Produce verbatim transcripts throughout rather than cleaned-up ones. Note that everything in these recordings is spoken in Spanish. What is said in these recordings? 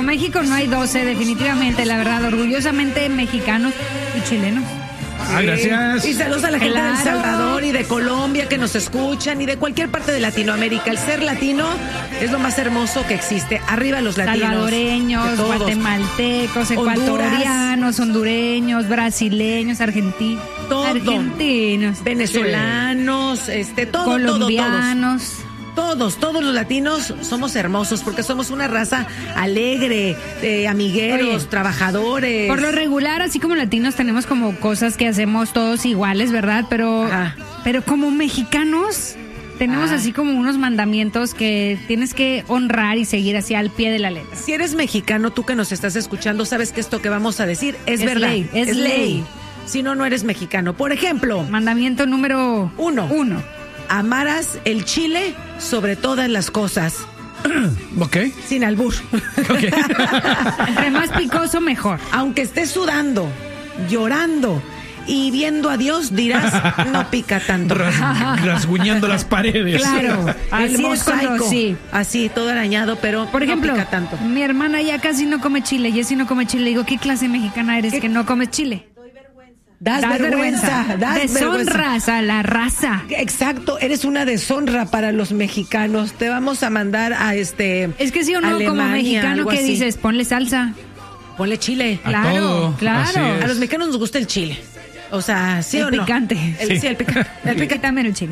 México no hay doce, definitivamente, la verdad, orgullosamente mexicanos y chilenos. Ah, gracias. Y saludos a la gente Claro. de El Salvador y de Colombia que nos escuchan y de cualquier parte de Latinoamérica. El ser latino es lo más hermoso que existe. Arriba los latinos. Salvadoreños, Todos. guatemaltecos, Honduras. ecuatorianos, hondureños, brasileños, argentinos, Todo. argentinos, Venezolanos, este, todo, colombianos. todo, todos. Todos, todos los latinos somos hermosos porque somos una raza alegre, eh, amigueros, Oye, trabajadores. Por lo regular, así como latinos tenemos como cosas que hacemos todos iguales, ¿verdad? Pero, Ajá. pero como mexicanos tenemos Ah. así como unos mandamientos que tienes que honrar y seguir así al pie de la letra. Si eres mexicano, tú que nos estás escuchando, sabes que esto que vamos a decir es, Es verdad. ley, es ley. Si no, no eres mexicano. Por ejemplo, Mandamiento número Uno. uno. amarás el chile sobre todas las cosas. Ok. Sin albur. Ok. Entre más picoso, mejor. Aunque estés sudando, llorando y viendo a Dios, dirás, no pica tanto. Ras- rasguñando las paredes. Claro. El Así es mosaico. cuando, sí. Así, todo arañado, pero Por ejemplo, no pica tanto. mi hermana ya casi no come chile, Jessie no come chile. Le digo, ¿qué clase mexicana eres ¿Qué? que no comes chile? Das, vergüenza. Das vergüenza. Deshonras a la raza. Exacto, eres una deshonra para los mexicanos. Te vamos a mandar a este. Es que sí o no, como Alemania, mexicano, algo ¿qué así. dices? Ponle salsa. Ponle chile. A Claro, todo, claro. así es. A los mexicanos nos gusta el chile. O sea, ¿sí El o no? picante. El, Sí. sí, el picante. El Pica picante. también el chile.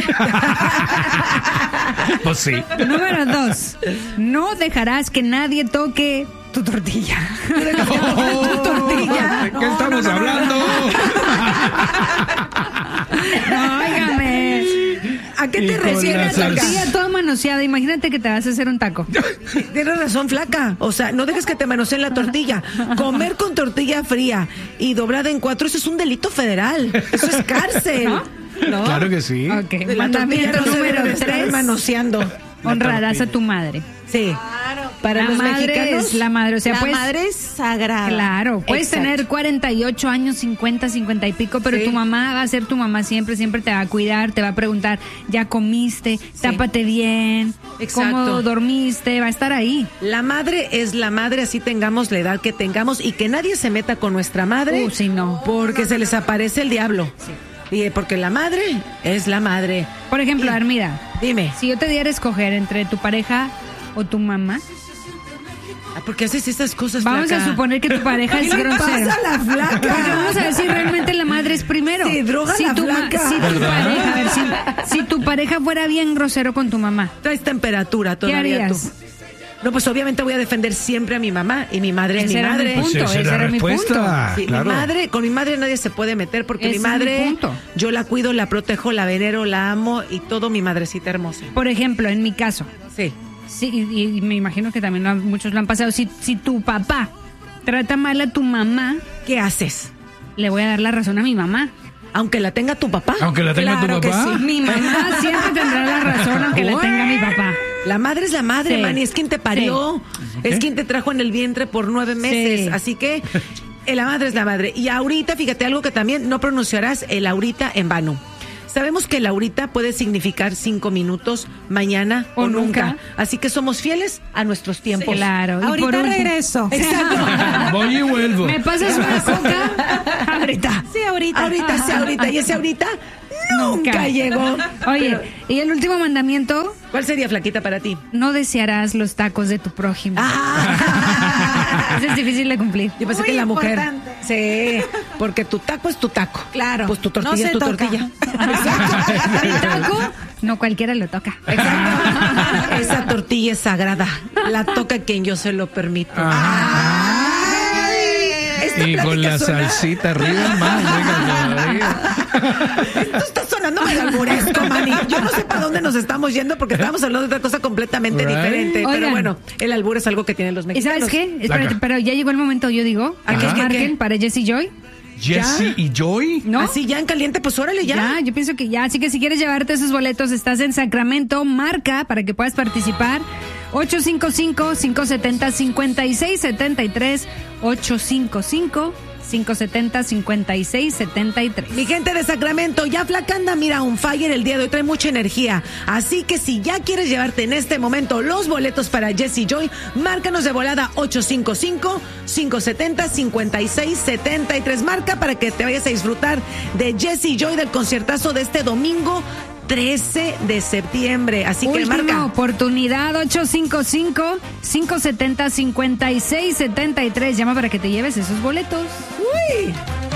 Pues sí. Número dos. No dejarás que nadie toque tu tortilla. Oh, tortilla. ¿De qué No, estamos no, no, no, hablando? No, óigame. ¿A qué Y te con refieres la acá? Tortilla toda manoseada. Imagínate que te vas a hacer un taco. Tienes razón, flaca. O sea, no dejes que te manoseen la tortilla. Comer con tortilla fría y doblada en cuatro, eso es un delito federal. Eso es cárcel. ¿No? Claro que sí. Ok. La tortilla Mandamiento no se número debe de estar tres. manoseando. Honrarás a tu madre. Sí. Para la los madre mexicanos. es la madre, o sea, la pues, madre es sagrada. claro, puedes Exacto. tener cuarenta y ocho años, cincuenta, cincuenta y pico, pero Sí. tu mamá va a ser tu mamá siempre, siempre te va a cuidar, te va a preguntar, ¿ya comiste? Tápate bien, Exacto. ¿cómo dormiste? Va a estar ahí. La madre es la madre, así tengamos la edad que tengamos y que nadie se meta con nuestra madre. Uh, sí, no. Porque se les aparece el diablo. Y porque la madre es la madre. Por ejemplo, Y- Armida, Dime. si yo te diera a escoger entre tu pareja o tu mamá, Ah, ¿por qué haces estas cosas, vamos flaca? a suponer que tu pareja ¿Qué es le grosera. pasa a la flaca? Porque vamos a ver si realmente la madre es primero. Se droga si la tu ma- flaca. si tu pareja, a ver, si, si tu pareja fuera bien grosero con tu mamá, Traes temperatura ¿qué todavía harías? tú. No, pues obviamente voy a defender siempre a mi mamá y mi madre es Ese mi era mi madre. punto. Pues esa ese es la era mi respuesta. Sí, claro. mi madre, con mi madre nadie se puede meter porque Ese mi es mi madre, punto. yo la cuido, la protejo, la venero, la amo y todo, mi madrecita hermosa. Por ejemplo, en mi caso, Sí. sí, y, y me imagino que también lo han- muchos lo han pasado, si, si tu papá trata mal a tu mamá, ¿Qué haces? le voy a dar la razón a mi mamá. Aunque la tenga tu papá. Aunque la tenga Claro tu que papá. sí. Mi mamá siempre tendrá la razón aunque la tenga mi papá. La madre es la madre, Sí. Manny, es quien te parió, es Ok. quien te trajo en el vientre por nueve meses, Sí. así que eh, la madre es la madre. Y ahorita, fíjate algo que también no pronunciarás el ahorita en vano. Sabemos que el ahorita puede significar cinco minutos, mañana o, O nunca. nunca. Así que somos fieles a nuestros tiempos. Claro. y Ahorita por último- regreso. Voy y vuelvo. ¿Me pasas una coca? Ahorita. Sí, ahorita. Ahorita, sí, ahorita. Y ese ahorita nunca, Nunca. llegó. Oye, y el último mandamiento, ¿Cuál sería, flaquita, para ti? no desearás los tacos de tu prójimo. Ah. Eso es difícil de cumplir. Yo pensé Muy que la mujer. importante. Sí, porque tu taco es tu taco. Claro. Pues tu No tortilla se es tu toca. tortilla. Mi taco, no cualquiera lo toca. Exacto. Esa tortilla es sagrada. La toca quien yo se lo permito. Esta Y con plática la suena- salsita arriba, más rica todavía. Esto está sonando medio alburesco, Manny. Yo no sé para dónde nos estamos yendo porque estábamos hablando de otra cosa completamente Right. diferente. Pero Oigan. bueno, el albur es algo que tienen los ¿Y mexicanos. sabes qué? Espérate, Placa. pero ya llegó el momento, yo digo, a que Ajá. marquen ¿Qué? para Jessie Joy. Jesse y Joy. ¿No? Así ya en caliente, pues órale ya. Ya, yo pienso que ya. Así que si quieres llevarte esos boletos, estás en Sacramento, marca para que puedas participar. ocho cinco cinco, cinco siete cero, cinco seis siete tres. ocho cinco cinco, cinco siete cero, cinco seis siete tres. Mi gente de Sacramento, ya Flaca anda, mira, on fire el día de hoy, trae mucha energía. Así que si ya quieres llevarte en este momento los boletos para Jesse Joy, márcanos de volada ocho cinco cinco, cinco siete cero, cinco seis siete tres. Marca para que te vayas a disfrutar de Jesse Joy, del conciertazo de este domingo trece de septiembre. Así que Última marca. oportunidad, ocho cinco cinco, cinco siete cero, cinco seis siete tres. Llama para que te lleves esos boletos. Uy.